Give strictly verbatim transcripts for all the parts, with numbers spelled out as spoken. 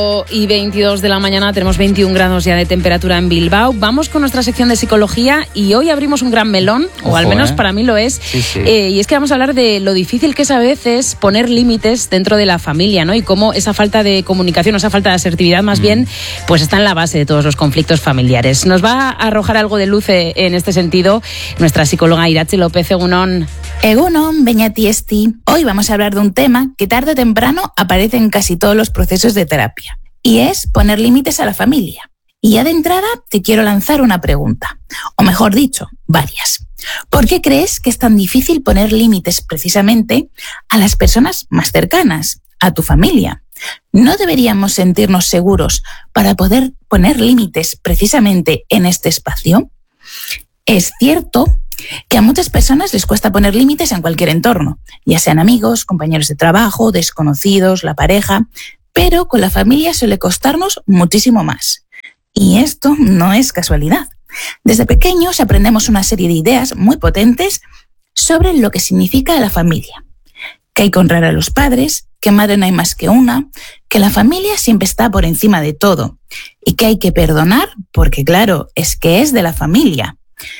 Y veintidós de la mañana, tenemos veintiún grados ya de temperatura en Bilbao. Vamos con nuestra sección de psicología y hoy abrimos un gran melón, Ojo, o al menos eh. para mí lo es. Sí, sí. Eh, y es que vamos a hablar de lo difícil que es a veces poner límites dentro de la familia, ¿no? Y cómo esa falta de comunicación, o esa falta de asertividad más mm. bien, pues está en la base de todos los conflictos familiares. Nos va a arrojar algo de luz en este sentido nuestra psicóloga Iratxe López. Egunon. Egunon, Beñati Esti. Hoy vamos a hablar de un tema que tarde o temprano aparece en casi todos los procesos de terapia. Y es poner límites a la familia. Y ya de entrada te quiero lanzar una pregunta, o mejor dicho, varias. ¿Por qué crees que es tan difícil poner límites precisamente a las personas más cercanas, a tu familia? ¿No deberíamos sentirnos seguros para poder poner límites precisamente en este espacio? Es cierto que a muchas personas les cuesta poner límites en cualquier entorno, ya sean amigos, compañeros de trabajo, desconocidos, la pareja, pero con la familia suele costarnos muchísimo más. Y esto no es casualidad. Desde pequeños aprendemos una serie de ideas muy potentes sobre lo que significa la familia. Que hay que honrar a los padres, que madre no hay más que una, que la familia siempre está por encima de todo y que hay que perdonar porque, claro, es que es de la familia.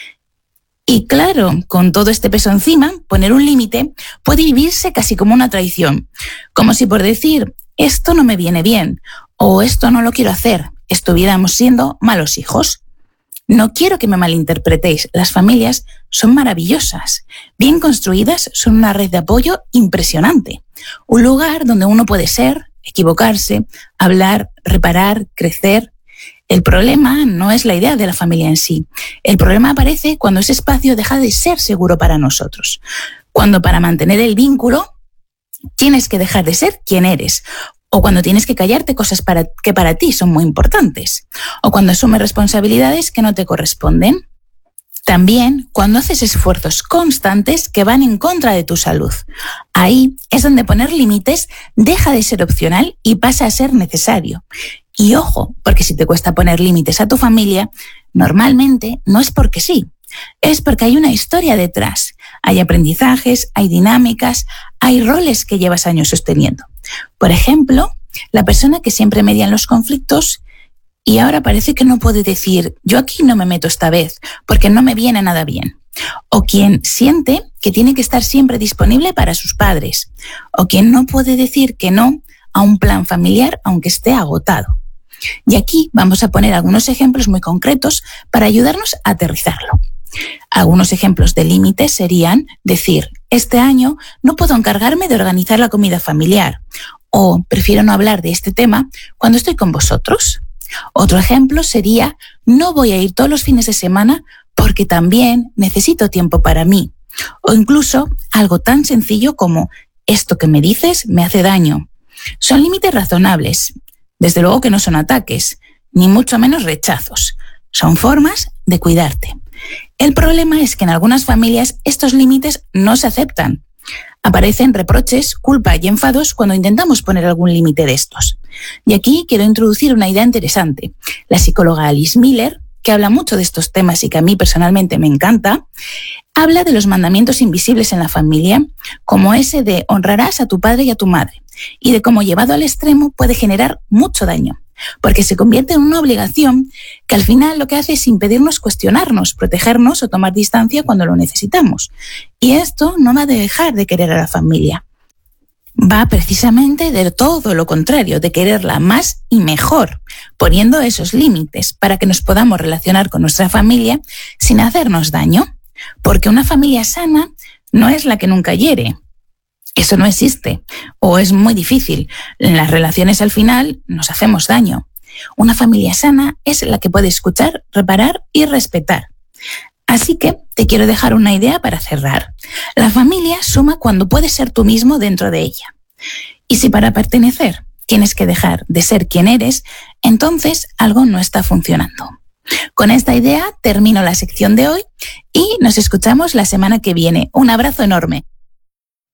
Y claro, con todo este peso encima, poner un límite puede vivirse casi como una traición, como si por decir esto no me viene bien o esto no lo quiero hacer, estuviéramos siendo malos hijos. No quiero que me malinterpretéis, las familias son maravillosas, bien construidas, son una red de apoyo impresionante, un lugar donde uno puede ser, equivocarse, hablar, reparar, crecer. El problema no es la idea de la familia en sí. El problema aparece cuando ese espacio deja de ser seguro para nosotros. Cuando para mantener el vínculo tienes que dejar de ser quien eres. O cuando tienes que callarte cosas para, que para ti son muy importantes. O cuando asumes responsabilidades que no te corresponden. También cuando haces esfuerzos constantes que van en contra de tu salud. Ahí es donde poner límites deja de ser opcional y pasa a ser necesario. Y ojo, porque si te cuesta poner límites a tu familia, normalmente no es porque sí, es porque hay una historia detrás. Hay aprendizajes, hay dinámicas, hay roles que llevas años sosteniendo. Por ejemplo, la persona que siempre media en los conflictos y ahora parece que no puede decir, yo aquí no me meto esta vez porque no me viene nada bien. O quien siente que tiene que estar siempre disponible para sus padres. O quien no puede decir que no a un plan familiar aunque esté agotado. Y aquí vamos a poner algunos ejemplos muy concretos para ayudarnos a aterrizarlo. Algunos ejemplos de límites serían decir, este año no puedo encargarme de organizar la comida familiar o prefiero no hablar de este tema cuando estoy con vosotros. Otro ejemplo sería, no voy a ir todos los fines de semana porque también necesito tiempo para mí. O incluso algo tan sencillo como, esto que me dices me hace daño. Son límites razonables. Desde luego que no son ataques, ni mucho menos rechazos. Son formas de cuidarte. El problema es que en algunas familias estos límites no se aceptan. Aparecen reproches, culpa y enfados cuando intentamos poner algún límite de estos. Y aquí quiero introducir una idea interesante. La psicóloga Alice Miller, que habla mucho de estos temas y que a mí personalmente me encanta, habla de los mandamientos invisibles en la familia, como ese de honrarás a tu padre y a tu madre, y de cómo llevado al extremo puede generar mucho daño, porque se convierte en una obligación que al final lo que hace es impedirnos cuestionarnos, protegernos o tomar distancia cuando lo necesitamos. Y esto no va a dejar de querer a la familia. Va precisamente de todo lo contrario, de quererla más y mejor, poniendo esos límites para que nos podamos relacionar con nuestra familia sin hacernos daño. Porque una familia sana no es la que nunca hiere. Eso no existe, o es muy difícil. En las relaciones al final nos hacemos daño. Una familia sana es la que puede escuchar, reparar y respetar. Así que te quiero dejar una idea para cerrar. La familia suma cuando puedes ser tú mismo dentro de ella. Y si para pertenecer tienes que dejar de ser quien eres, entonces algo no está funcionando. Con esta idea termino la sección de hoy y nos escuchamos la semana que viene. Un abrazo enorme.